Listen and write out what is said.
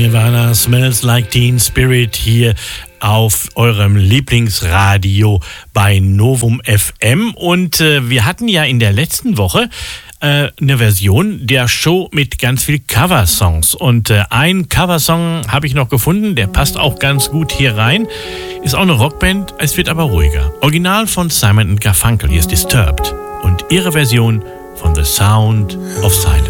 Nirvana Smells Like Teen Spirit hier auf eurem Lieblingsradio bei Novum FM. Und wir hatten ja in der letzten Woche eine Version der Show mit ganz viel Coversongs. Und ein Coversong habe ich noch gefunden, der passt auch ganz gut hier rein. Ist auch eine Rockband, es wird aber ruhiger. Original von Simon & Garfunkel, hier ist Disturbed. Und ihre Version von The Sound of Silence.